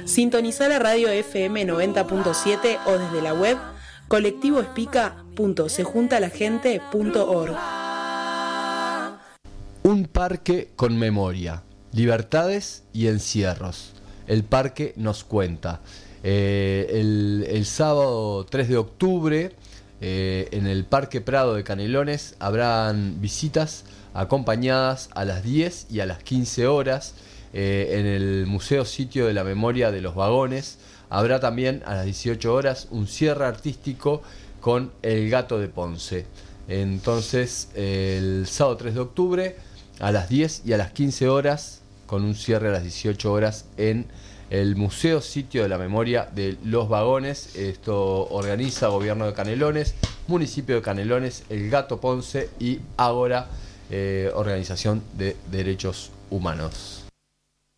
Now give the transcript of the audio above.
Sintonizá la radio FM 90.7 o desde la web colectivoespica.sejuntalagente.org. Un parque con memoria, libertades y encierros. El parque nos cuenta. El sábado 3 de octubre en el Parque Prado de Canelones habrán visitas acompañadas a las 10 y a las 15 horas. En el Museo Sitio de la Memoria de los Vagones habrá también a las 18 horas un cierre artístico con El Gato de Ponce. Entonces el sábado 3 de octubre a las 10 y a las 15 horas con un cierre a las 18 horas en el Museo Sitio de la Memoria de los Vagones. Esto organiza Gobierno de Canelones, Municipio de Canelones, El Gato Ponce y Ágora, Organización de Derechos Humanos.